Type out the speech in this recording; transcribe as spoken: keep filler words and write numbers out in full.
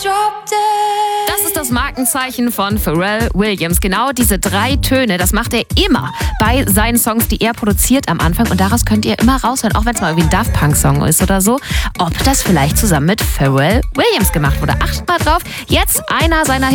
Das ist das Markenzeichen von Pharrell Williams. Genau diese drei Töne, das macht er immer bei seinen Songs, die er produziert am Anfang. Und daraus könnt ihr immer raushören, auch wenn es mal irgendwie ein Daft Punk-Song ist oder so, ob das vielleicht zusammen mit Pharrell Williams gemacht wurde. Achtet mal drauf, jetzt einer seiner